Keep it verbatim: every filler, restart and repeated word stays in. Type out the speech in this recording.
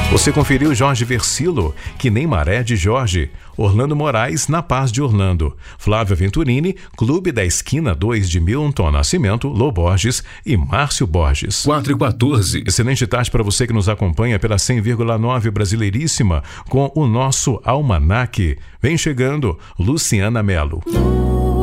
Você conferiu Jorge Versilo, Que Nem Maré de Jorge, Orlando Moraes, Na Paz de Orlando, Flávio Venturini, Clube da Esquina dois de Milton Nascimento, Lô Borges e Márcio Borges. quatro e quatorze. Excelente tarde para você que nos acompanha pela cem vírgula nove Brasileiríssima com o nosso Almanaque. Vem chegando Luciana Mello.